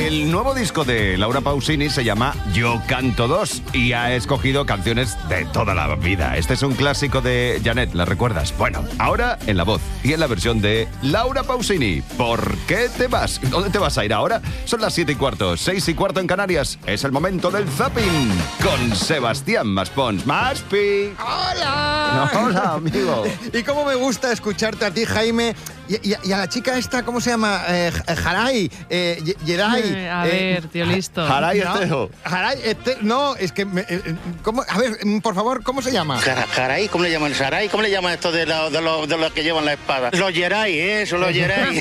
El nuevo disco de Laura Pausini se llama Yo Canto 2 y ha escogido canciones de toda la vida. Este es un clásico de Janet, ¿la recuerdas? Bueno, ahora en la voz y en la versión de Laura Pausini. ¿Por qué te vas? ¿Dónde te vas a ir ahora? Son las 7:15, 6:15 en Canarias. Es el momento del zapping con Sebastián Maspons. ¡Maspi! ¡Hola! Hola, amigo. Y cómo me gusta escucharte a ti, Jaime, y a la chica esta, ¿cómo se llama? Jaray, Yeray. A ver, tío, listo. Jaray No, Estejo. Jaray, no, es que... ¿cómo? A ver, por favor, ¿cómo se llama? Jaray, ¿cómo le llaman? Jaray, ¿cómo le llaman esto de los que llevan la espada? Los Yeray, eso, los Yeray.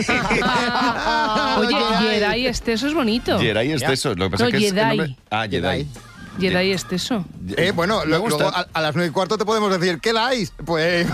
Oye, Yeray Esteso es bonito. Yeray Esteso. Lo que pasa No, es que es el Jedi. nombre... Ah, Jedi. Yeray Esteso. Bueno, Me gusta. luego a las 9:15 te podemos decir, ¿qué dais? Pues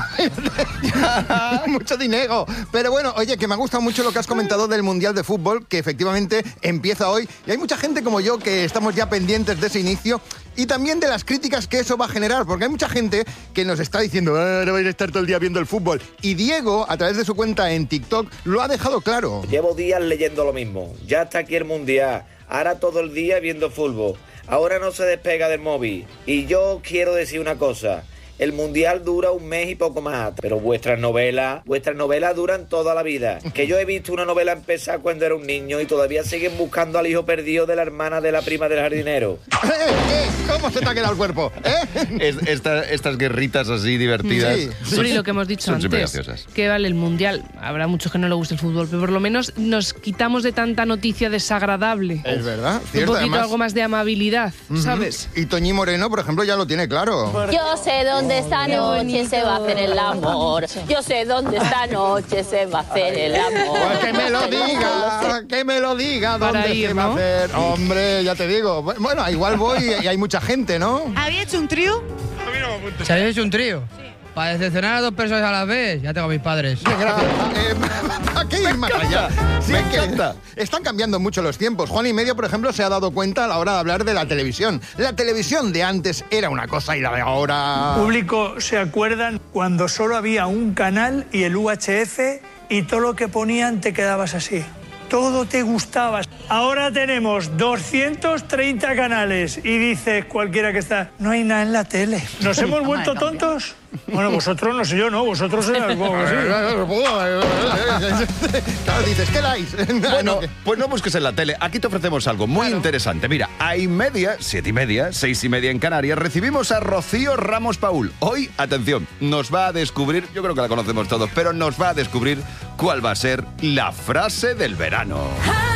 mucho dinero. Pero bueno, oye, que me ha gustado mucho lo que has comentado del Mundial de Fútbol, que efectivamente empieza hoy. Y hay mucha gente como yo que estamos ya pendientes de ese inicio y también de las críticas que eso va a generar, porque hay mucha gente que nos está diciendo, no vais a estar todo el día viendo el fútbol. Y Diego, a través de su cuenta en TikTok, lo ha dejado claro. Llevo días leyendo lo mismo. Ya está aquí el Mundial. Ahora todo el día viendo fútbol. Ahora no se despega del móvil. Y yo quiero decir una cosa. El Mundial dura un mes y poco más, pero vuestras novelas duran toda la vida. Que yo he visto una novela empezar cuando era un niño y todavía siguen buscando al hijo perdido de la hermana de la prima del jardinero. ¿Cómo se te ha quedado el cuerpo? Estas guerritas así divertidas. Sí. Pero y lo que hemos dicho son siempre antes, graciosas. que vale el Mundial. Habrá muchos que no le guste el fútbol, pero por lo menos nos quitamos de tanta noticia desagradable. Es verdad, Un cierto, poquito además. algo más de amabilidad, ¿sabes? Y Toñi Moreno, por ejemplo, ya lo tiene claro. Yo sé dónde esta noche se va a hacer el amor. Yo sé dónde esta noche se va a hacer el amor. Pues que me lo diga, Para dónde ir, se va a ¿no? hacer. Hombre, ya te digo. Bueno, igual voy y hay mucha gente, ¿no? ¿Había hecho un trío? ¿Se había hecho un trío? Para decepcionar a dos personas a la vez, ya tengo a mis padres. ¿A qué ir más allá? Sí, me es que encanta. están cambiando mucho los tiempos. Juan y Medio, por ejemplo, se ha dado cuenta a la hora de hablar de la televisión. La televisión de antes era una cosa y la de ahora... Público se acuerdan cuando solo había un canal y el UHF y todo lo que ponían te quedabas así. Todo te gustaba. Ahora tenemos 230 canales y dices cualquiera que está, no hay nada en la tele. ¿Nos hemos vuelto tontos? Bueno, vosotros no sé yo, ¿no? Vosotros sois algo así. Claro, dices, ¿qué dais? Bueno, pues no busques en la tele. Aquí te ofrecemos algo muy interesante. Mira, a 1:30, 7:30, 6:30 en Canarias, recibimos a Rocío Ramos Paul. Hoy, atención, nos va a descubrir, yo creo que la conocemos todos, pero nos va a descubrir cuál va a ser la frase del verano.